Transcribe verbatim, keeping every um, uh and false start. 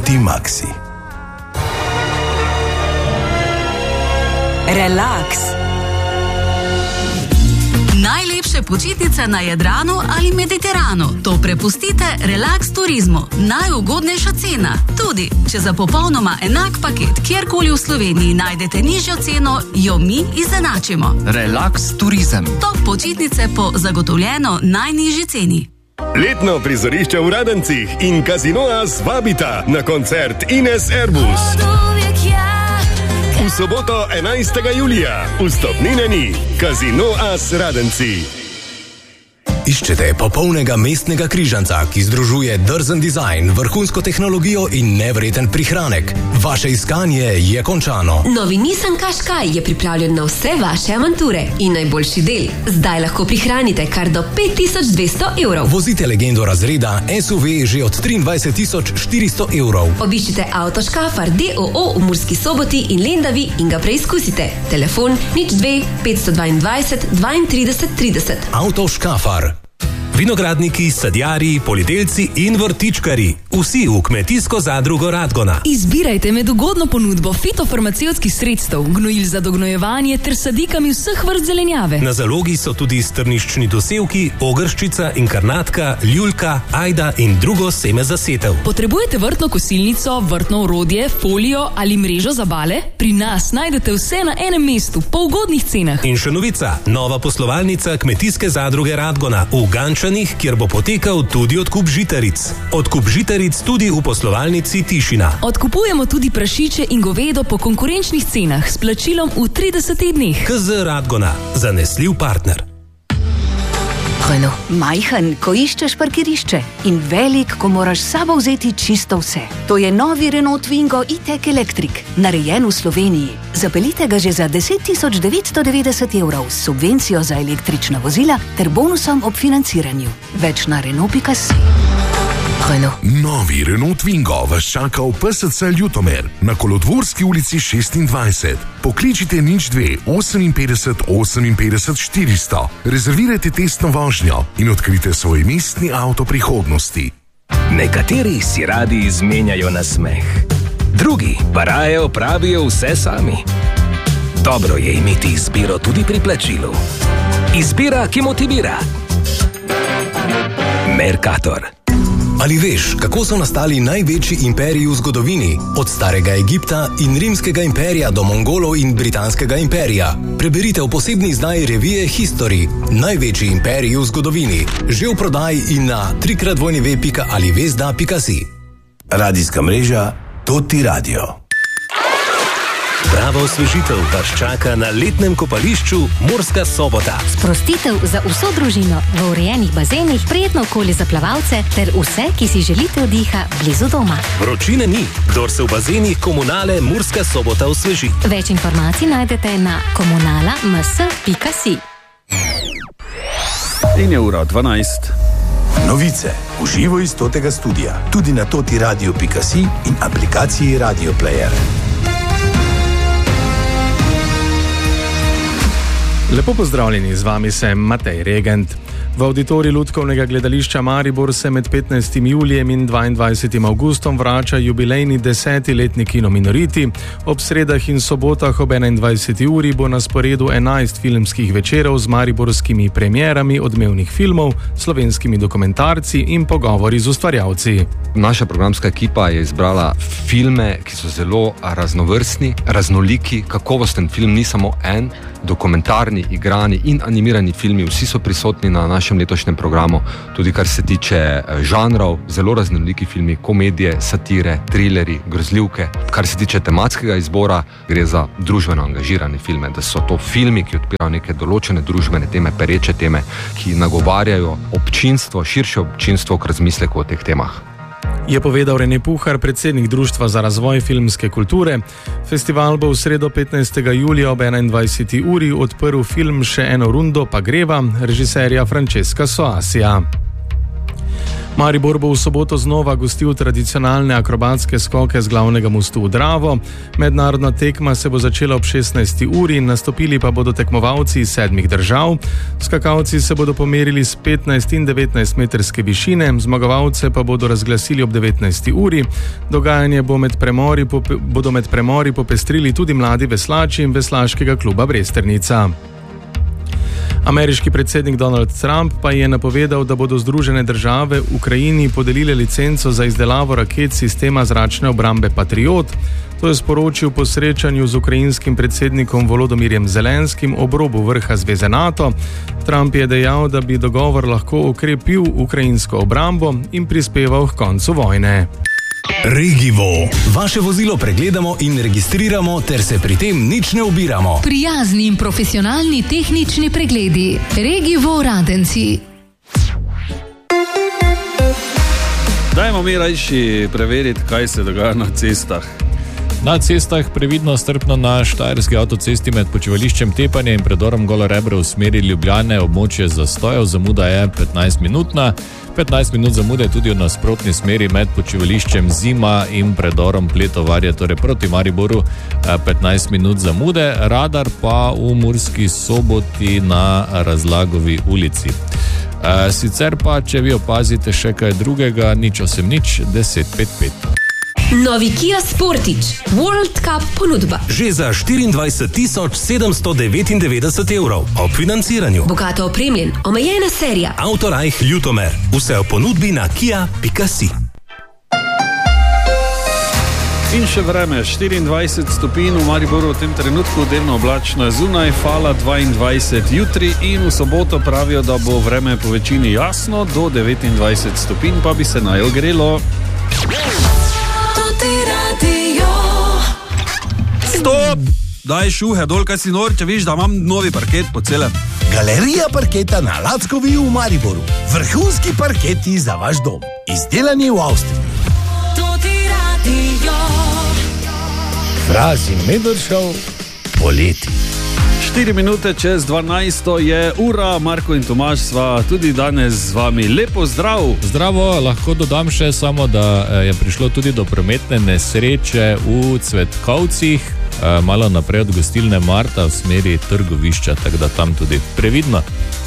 Optimaxi. Relax. Najlepše počitnice na Jadranu ali Mediteranu. To prepustite Relax turizmu. Najugodnejša cena. Tudi, če za popolnoma enak paket kjerkoli v Sloveniji najdete nižjo ceno, jo mi izenačimo. Relax turizem. Top počitnice po zagotovljeno najnižji ceni. Letno prizorišče v Radencih in Casinoas vabita na koncert Ines Airbus. V soboto enajstega julija. Vstopnine ni. Casinoas Radenci. Iščete popolnega mestnega križanca, ki združuje drzen dizajn, vrhunsko tehnologijo in nevreten prihranek. Vaše iskanje je končano. Novi Nissan Qashqai je pripravljen na vse vaše avanture. In najboljši del, zdaj lahko prihranite kar do pet tisoč dvesto evrov. Vozite legendo razreda S U V že od triindvajset tisoč štiristo evrov. Obiščite Avto Škafar D O O v Murski Soboti in Lendavi in ga preizkusite. Telefon nič dve petsto dvaindvajset dvaintrideset trideset. Avto Škafar. Vinogradniki, sadjarji, poljedelci in vrtičkari. Vsi v kmetijsko zadrugo Radgona. Izbirajte med ugodno ponudbo fitofarmacevtskih sredstev, gnojil za dognojevanje ter sadikami vseh vrst zelenjave. Na zalogi so tudi strniščni dosevki, ogrščica, inkarnatka, ljuljka, ajda in drugo seme za setev. Potrebujete vrtno kosilnico, vrtno orodje, folijo ali mrežo za bale? Pri nas najdete vse na enem mestu, po ugodnih cenah. In še novica, nova poslovalnica kmetijske zadruge Radgona v Gančani, kjer bo potekal tudi odkup žitaric. Odkup žitaric tudi v poslovalnici Tišina. Odkupujemo tudi prašiče in govedo po konkurenčnih cenah s plačilom v tridesetih dneh. K Z Radgona, zanesljiv partner. Majhen, ko iščeš parkirišče in velik, ko moraš s sabo vzeti čisto vse. To je novi Renault Twingo E-Tech Electric, narejen v Sloveniji. Zapeljite ga že za deset tisoč devetsto devetdeset evrov s subvencijo za električna vozila ter bonusom ob financiranju. Več na Renault pika si. Novi Renault Twingo vas čaka v P S C Ljutomer na Kolodvorski ulici šestindvajset. Pokličite nič dve oseminpetdeset oseminpetdeset štiristo. Rezervirajte testno vožnjo in odkrite svoj mestni avto prihodnosti. Nekateri si radi izmenjajo na smeh, drugi pa raje opravijo vse sami. Dobro je imeti izbiro tudi pri plačilu. Izbira, ki motivira. Mercator. Ali veš, kako so nastali največji imperiji v zgodovini? Od starega Egipta in rimskega imperija do Mongolov in britanskega imperija. Preberite v posebni izdaji revije History. Največji imperiji v zgodovini. Že v prodaji in na trikrat dvojni pika alivezda pika si. Radijska mreža Toti Radio. Prava osvežitev vas čaka na letnem kopališču Murska Sobota. Sprostitev za vso družino v urejenih bazenih, prijetno okolje za plavalce ter vse, ki si želite oddiha blizu doma. Vročine ni, kdor se v bazenih Komunale Murska Sobota osveži. Več informacij najdete na komunala ms pika si. In je ura dvanajst. Novice v živo iz Totega studia, tudi na toti radio pika si in aplikaciji Radio Player. Lepo pozdravljeni, z vami sem Matej Regent. V auditoriju Lutkovnega gledališča Maribor se med petnajstim julijem in dvaindvajsetim avgustom vrača jubilejni deseti letni kino Minoriti. Ob sredah in sobotah ob enaindvajseti uri bo na sporedu enajst filmskih večerov z mariborskimi premierami odmevnih filmov, slovenskimi dokumentarci in pogovori z ustvarjalci. Naša programska ekipa je izbrala filme, ki so zelo raznovrstni, raznoliki, kakovosten film, ni samo en, dokumentarni, igrani in animirani filmi, vsi so prisotni na našem letošnjem programu, tudi kar se tiče žanrov, zelo raznoliki filmi, komedije, satire, trileri, grozljivke. Kar se tiče tematskega izbora, gre za družbeno angažirane filme, da so to filmi, ki odpirajo neke določene družbene teme, pereče teme, ki nagovarjajo občinstvo, širše občinstvo k razmisleku o teh temah. Je povedal Rene Puhar, predsednik Društva za razvoj filmske kulture. Festival bo v sredo petnajstega julija ob enaindvajseti uri odprl film Še eno rundo pa greva, režiserja Francesca Soasija. Maribor bo v soboto znova gostil tradicionalne akrobatske skoke z glavnega mostu v Dravo. Mednarodna tekma se bo začela ob šestnajsti uri, nastopili pa bodo tekmovalci iz sedmih držav. Skakalci se bodo pomerili s petnajst in devetnajst metrske višine, zmagovalce pa bodo razglasili ob devetnajsti uri. Dogajanje bo med premori, bodo med premori popestrili tudi mladi veslači in veslaškega kluba Bresternica. Ameriški predsednik Donald Trump pa je napovedal, da bodo Združene države Ukrajini podelile licenco za izdelavo raket sistema zračne obrambe Patriot. To je sporočil po srečanju z ukrajinskim predsednikom Volodomirjem Zelenskim ob robu vrha zveze NATO. Trump je dejal, da bi dogovor lahko okrepil ukrajinsko obrambo in prispeval k koncu vojne. Regivo. Vaše vozilo pregledamo in registriramo, ter se pri tem nič ne ubiramo. Prijazni in profesionalni tehnični pregledi. Regivo Radenci. Dajmo mi rajši preveriti, kaj se dogaja na cestah. Na cestah previdno strpno na štajerski avtocesti med počivališčem Tepanje in predorom Golo Rebro v smeri Ljubljane območje zastojev. Zamuda je petnajst minutna. petnajst minut zamude tudi v nasprotni smeri med počivališčem Zima in predorom Pletovarje, torej proti Mariboru petnajst minut zamude. Radar pa v Murski Soboti na Razlagovi ulici. Sicer pa, če vi opazite še kaj drugega, nič osem nič deset pet pet. Novi Kia Sportage World Cup ponudba. Že za štiriindvajset tisoč sedemsto devetindevetdeset evrov ob financiranju. Bogato opremljen, omejena serija. Autorajh Ljutomer. Vse v ponudbi na kia pika si. In še vreme, štiriindvajset stopinj v Mariboru v tem trenutku, delno oblačno je zunaj, Fala dvaindvajset jutri in v soboto pravijo, da bo vreme po večini jasno, do devetindvajset stopinj pa bi se naj ogrelo. Stop! Daj šuhe dol, kaj si nor, če viš, da imam novi parket po celem. Galerija parketa na Lackovi v Mariboru. Vrhunski parketi za vaš dom. Izdelani v Avstriji. Frazi Medoršov, poleti. Štiri minute čez dvanajsto je ura, Marko in Tomaž sva tudi danes z vami. Lepo zdrav! Zdravo, lahko dodam še samo, da je prišlo tudi do prometne nesreče v Cvetkovcih, malo naprej od gostilne Marta v smeri Trgovišča, tako da tam tudi previdno.